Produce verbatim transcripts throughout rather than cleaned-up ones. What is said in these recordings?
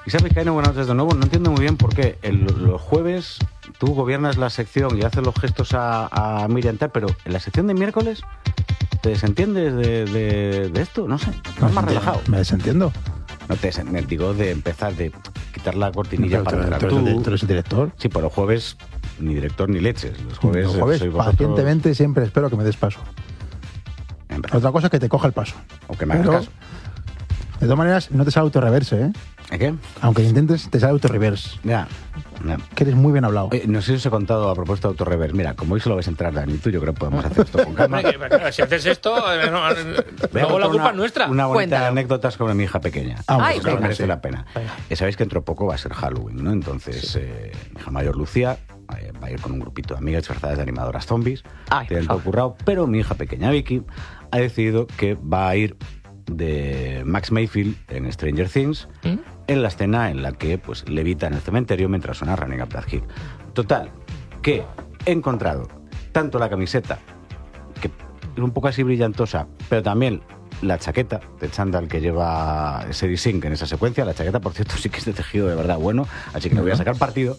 Isabel Vizcaíno, buenas noches de nuevo. No entiendo muy bien por qué el, los jueves tú gobiernas la sección y haces los gestos a, a Miriam Tal, pero en la sección de miércoles te desentiendes de, de, de esto, no sé, no es más relajado. Me desentiendo. No te desentiendes, digo, de empezar, de quitar la cortinilla No, para tú, entrar tú, tú. eres el, tú eres el director. Sí, pero los jueves ni director ni leches. Los jueves, Los jueves, sois vosotros. pacientemente siempre espero que me des paso. Otra cosa es que te coja el paso. O que me hagas Pero, caso. de todas maneras, no te sale autorreverse, ¿eh? ¿Eh, qué? Aunque intentes, te sale autorreverse. Ya. ya. Que eres muy bien hablado. Oye, no sé si os he contado a propósito de autorrever. Mira, como hoy solo vais a entrar Dani y tú, yo creo que podemos hacer esto con calma. Hombre, que, claro, si haces esto, eh, no, Voy a luego contar la culpa una, es nuestra. Una bonita Cuéntalo. anécdota sobre mi hija pequeña. Ah, Ay, Porque venga, merece sí. la pena. Venga. Eh, sabéis que dentro de poco va a ser Halloween, ¿no? Entonces, eh, mi hija mayor Lucía eh, va a ir con un grupito de amigas disfrazadas de animadoras zombies. Ay, Tienen por todo currado, pero mi hija pequeña Vicky ha decidido que va a ir de Max Mayfield en Stranger Things ¿Mm? en la escena en la que pues levita en el cementerio mientras suena Running Up That Hill. Total, que he encontrado tanto la camiseta, que es un poco así brillantosa, pero también la chaqueta de chándal que lleva Sadie Sink en esa secuencia. La chaqueta, por cierto, sí que es de tejido de verdad bueno, así que le voy a sacar partido.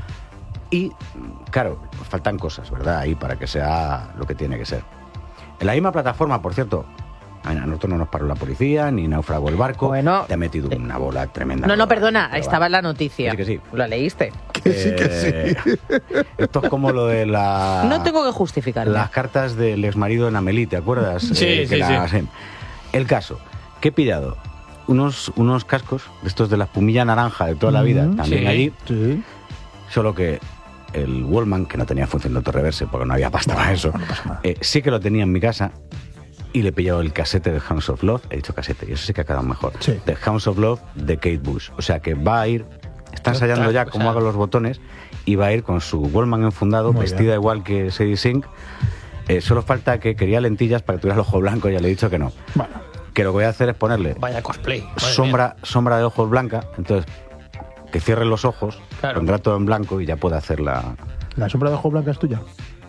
Y, claro, faltan cosas, ¿verdad? Ahí para que sea lo que tiene que ser. En la misma plataforma, por cierto, a nosotros no nos paró la policía, ni naufragó el barco. Bueno, te ha metido una bola tremenda. No, no, Pero perdona, va, estaba en la noticia. Sí, que sí. ¿Lo leíste? Que sí, que sí. Eh, Esto es como lo de la... No tengo que justificarlo. Las cartas del exmarido de Amelie, ¿te acuerdas? Sí, Eh, que sí, la- sí. El caso, que he pillado unos, unos cascos, de estos de la espumilla naranja de toda la vida, Mm, también sí. allí, Sí. solo que el Wallman, que no tenía función de autorreverse porque no había pasta para eso, no pasa nada. eh, sí que lo tenía en mi casa y le he pillado el casete de Hounds of Love, he dicho casete, y eso sí que ha quedado mejor, Sí. de Hounds of Love de Kate Bush. O sea que va a ir, está ensayando Ostras, ya o cómo sea- hago los botones y va a ir con su Wallman enfundado, Muy vestida bien. igual que Sadie Sink. Eh, solo falta que quería lentillas para que tuviera el ojo blanco, ya le he dicho que no. Bueno, Que lo que voy a hacer es ponerle Vaya cosplay. madre sombra, sombra de ojos blanca, entonces que cierre los ojos, Claro. pondrá todo en blanco y ya puede hacer la... la sombra de ojo blanca es tuya.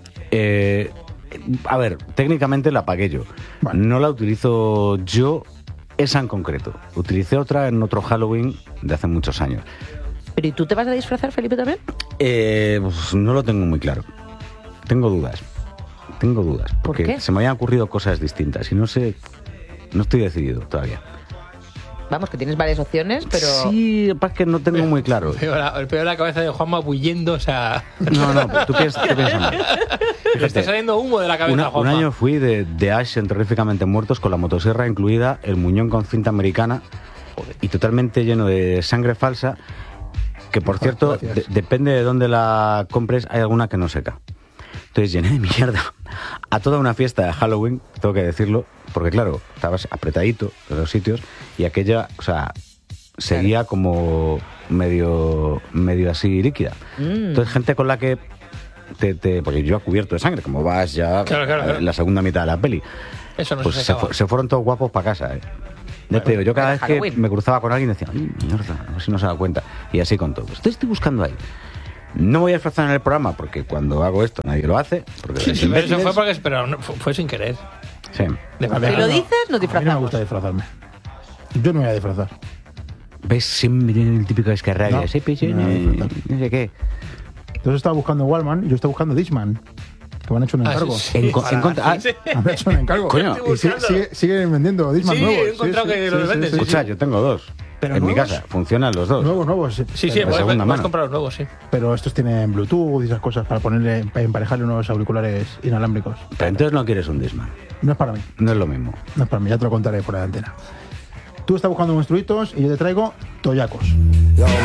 Eh, a ver, técnicamente la pagué yo. Vale. No la utilizo yo esa en concreto. Utilicé otra en otro Halloween de hace muchos años. ¿Pero y tú te vas a disfrazar, Felipe, también? Eh, pues no lo tengo muy claro. Tengo dudas. Tengo dudas. ¿Por Porque qué? se me habían ocurrido cosas distintas y no sé... No estoy decidido todavía. Vamos, que tienes varias opciones, pero... Sí, es que no tengo muy claro. mía. Peor la, peor la cabeza de Juanma bulliendo, o sea... No, no, tú piensas, tú piensas mal. Le está saliendo humo de la cabeza Una- a un Juanma. año fui de, de Ash en Terroríficamente Muertos con la motosierra incluida, el muñón con cinta americana y totalmente lleno de sangre falsa, que por cierto, Gracias. de- depende de dónde la compres, hay alguna que no seca. Entonces llené de mierda a toda una fiesta de Halloween, tengo que decirlo, porque claro, estabas apretadito en los sitios y aquella, o sea, seguía como medio, medio así líquida. Mm. Entonces gente con la que te, te- porque yo he cubierto de sangre, como vas ya Claro, claro, claro. en la segunda mitad de la peli. Eso no Pues se se, acaba. fu- se fueron todos guapos para casa, ¿eh? Ya te digo, yo cada para vez que Halloween. me cruzaba con alguien decía, ay, mierda, a ver si no se da cuenta. Y así con todos. Entonces estoy buscando ahí. No voy a disfrazar en el programa porque cuando hago esto nadie lo hace. Porque Sí, sois sí, pero eso imbéciles. fue porque pero no, fue, fue sin querer. Sí. De A verdad. ver, Si lo no. dices, nos A mí no me disfrazamos. gusta disfrazarme. Yo no me voy a disfrazar. ¿Ves? Siempre tiene el típico escarrabia. No, Sí, pues, no, eh, no. no sé qué. Entonces estaba buscando Wallman y yo estaba buscando Dishman, que me han hecho un Ah, encargo. sí, En co- para- en contra- ah, sí. Me han hecho un encargo. Coño. Y sigue, sigue- siguen vendiendo Dishman Sí, nuevos. he encontrado que los venden, sí, Escucha, yo tengo dos. ¿Pero en mi nuevos? casa. Funcionan los dos. Nuevos, nuevos. sí. Sí, sí, De pero, puedes, segunda puedes mano. comprar los nuevos, sí. pero estos tienen Bluetooth y esas cosas para ponerle, para emparejarle unos auriculares inalámbricos. Pero entonces no quieres un Disman. No es para mí. No es lo mismo. No es para mí, ya te lo contaré por la antena. Tú estás buscando monstruitos y yo te traigo toyacos.